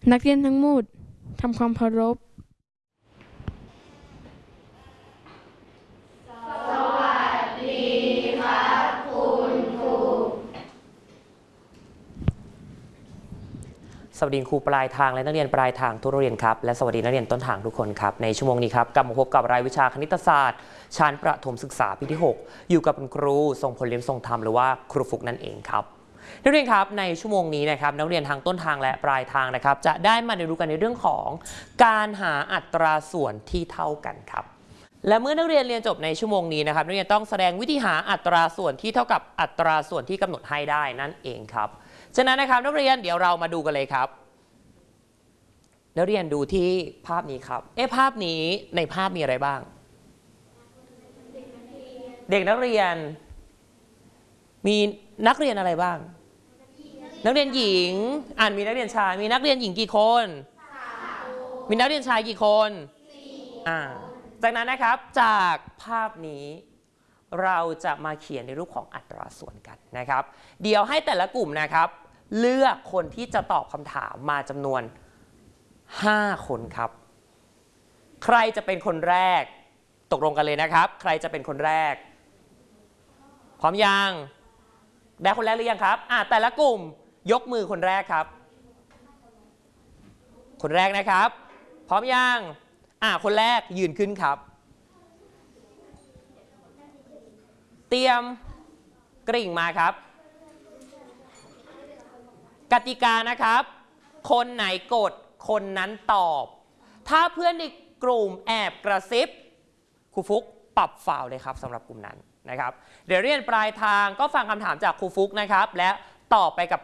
นักเรียนทั้งหมดทำความเคารพสวัสดีครับคุณครูสวัสดีครูปลายทางและนักเรียนปลายทางทุกโรงเรียนครับและสวัสดีนักเรียนต้นทางทุกคนครับในชั่วโมงนี้ครับกลับมาพบกับรายวิชาคณิตศาสตร์ชั้นประถมศึกษาปีที่ 6อยู่กับคุณครูทรงพลเลี่ยมทรงธรรมหรือว่าครูฟุกนั่นเองครับนักเรียนครับในชั่วโมงนี้นะครับนักเรียนทางต้นทางและปลายทางนะครับจะได้มาเรียนรู้กันในเรื่องของการหาอัตราส่วนที่เท่ากันครับและเมื่อนักเรียนเรียนจบในชั่วโมงนี้นะครับนักเรียนต้องแสดงวิธีหาอัตราส่วนที่เท่ากับอัตราส่วนที่กำหนดให้ได้นั่นเองครับฉะนั้นนะครับนักเรียนเดี๋ยวเรามาดูกันเลยครับนักเรียนดูที่ภาพนี้ครับภาพนี้ในภาพมีอะไรบ้างเด็กนักเรียนมีนักเรียนอะไรบ้างนักเรียนหญิงมีนักเรียนชายมีนักเรียนหญิงกี่คนมีนักเรียนชายกี่คนจากนั้นนะครับจากภาพนี้เราจะมาเขียนในรูปของอัตราส่วนกันนะครับเดี๋ยวให้แต่ละกลุ่มนะครับเลือกคนที่จะตอบคำถามมาจำนวน5 คนครับใครจะเป็นคนแรกตกลงกันเลยนะครับใครจะเป็นคนแรกพร้อมยังได้คนแรกหรือยังครับแต่ละกลุ่มยกมือคนแรกครับคนแรกนะครับพร้อมยังคนแรกยืนขึ้นครับเตรียมกริ่งมาครับกติกานะครับคนไหนกดคนนั้นตอบถ้าเพื่อนในกลุ่มแอบกระซิบครูฟุกปรับฟาวเลยครับสำหรับกลุ่มนั้นนะครับเดี๋ยวเรียนปลายทางก็ฟังคำถามจากครูฟุกนะครับและตอบไปกับ